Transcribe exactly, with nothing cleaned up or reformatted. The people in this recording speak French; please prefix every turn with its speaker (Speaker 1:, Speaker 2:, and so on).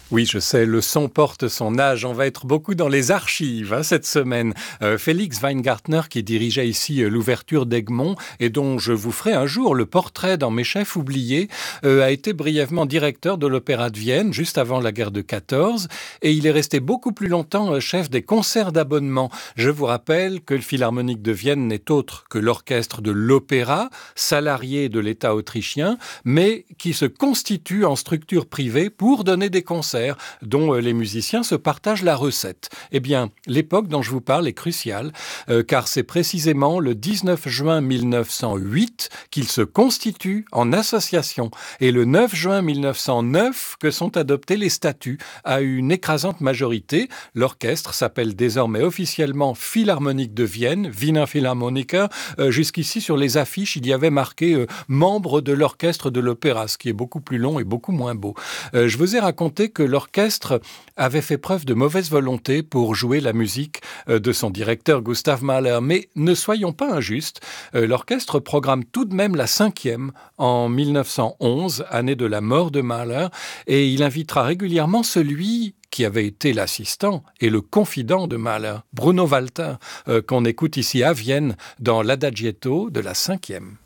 Speaker 1: Oui, je sais, le son porte son âge. On va être beaucoup dans les archives hein, cette semaine. Euh, Félix Weingartner, qui dirigeait ici euh, l'ouverture d'Egmont et dont je vous ferai un jour le portrait dans Mes chefs oubliés, euh, a été brièvement directeur de l'Opéra de Vienne juste avant la guerre de quatorze et il est resté beaucoup plus longtemps euh, chef des concerts d'abonnement. Je vous rappelle que le Philharmonique de Vienne n'est autre que l'orchestre de l'opéra, salarié de l'État autrichien, mais qui se constitue en structure privée pour donner des concerts dont les musiciens se partagent la recette. Eh bien, l'époque dont je vous parle est cruciale, euh, car c'est précisément le dix-neuf juin mille neuf cent huit qu'il se constitue en association, et le neuf juin mille neuf cent neuf que sont adoptés les statuts à une écrasante majorité. L'orchestre s'appelle désormais officiellement Philharmonique de Vienne, Wiener Philharmoniker. Euh, jusqu'ici, sur les affiches, il y avait marqué euh, « membre de l'orchestre de l'opéra », ce qui est beaucoup plus long et beaucoup moins beau. Euh, je vous ai raconté que l'orchestre avait fait preuve de mauvaise volonté pour jouer la musique de son directeur Gustav Mahler. Mais ne soyons pas injustes, l'orchestre programme tout de même la cinquième en mille neuf cent onze, année de la mort de Mahler, et il invitera régulièrement celui qui avait été l'assistant et le confident de Mahler, Bruno Walter, euh, qu'on écoute ici à Vienne dans l'Adagietto de la cinquième.